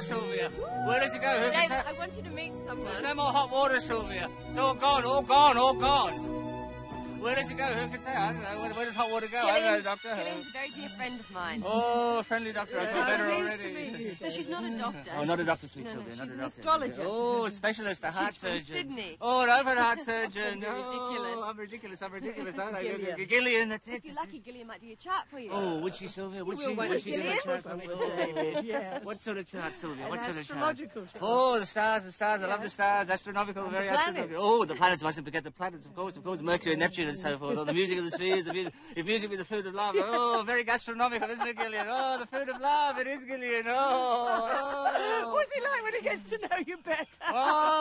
Sylvia. Where does it go? Who can Dave, tell? I want you to meet someone. There's no more hot water, Sylvia. It's all gone, all gone, all gone. Where does it go? Who can tell? I don't know. Where does hot water go? I don't know, Doctor. Gillian's a very dear friend of mine. Oh, a friendly doctor. I feel better Pleased to already. meet you, No, she's not a doctor. Oh, not a doctor, sweet No, Sylvia. she's Not a an doctor. astrologer. Oh, a specialist, a heart She's from surgeon. Sydney. Oh, an open heart surgeon. You're ridiculous. Oh, I'm ridiculous, aren't I? Gillian. Gillian, that's it. If you're lucky, Gillian might do your chart for you. Oh, would she, Sylvia? Would will, she? won't Would you, she do Gillian? a chart for me? David, yes. What sort of chart, Sylvia? An What sort of chart? astrological chart. Oh, the stars. I love the stars. Astronomical, very the astronomical. planets. Oh, the planets. Mustn't forget the planets, of course. Mercury and Neptune and so forth. Oh, the music of the spheres. If music be the food of love. Oh, very gastronomical, isn't it, Gillian? Oh, the food of love. It is, Gillian. Oh. What's he like when he gets to know you better? Oh.